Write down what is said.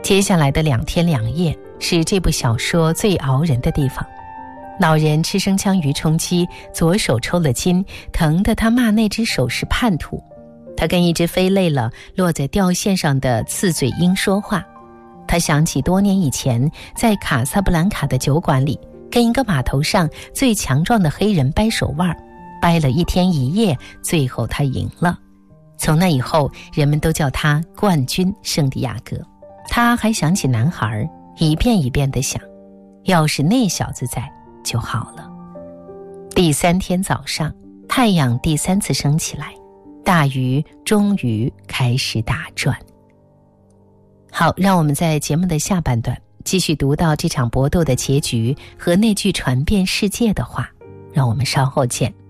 接下来的2天2夜是这部小说最熬人的地方。老人吃生枪鱼充饥，左手抽了筋，疼得他骂那只手是叛徒。他跟一只飞累了落在吊线上的刺嘴鹰说话。他想起多年以前在卡萨布兰卡的酒馆里跟一个码头上最强壮的黑人掰手腕，掰了1天1夜，最后他赢了。从那以后，人们都叫他冠军圣地亚哥。他还想起男孩，一遍一遍地想，要是那小子在就好了。第3天早上，太阳第3次升起来，大鱼终于开始打转。好，让我们在节目的下半段继续读到这场搏斗的结局和那句传遍世界的话，让我们稍后见。